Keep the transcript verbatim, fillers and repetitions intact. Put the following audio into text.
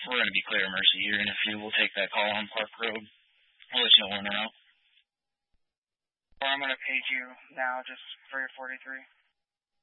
we're going to be clear, Mercy. You're going to see we'll take that call on Park Road. I'll let you know when they're out. Or I'm going to page you now just for your forty-three.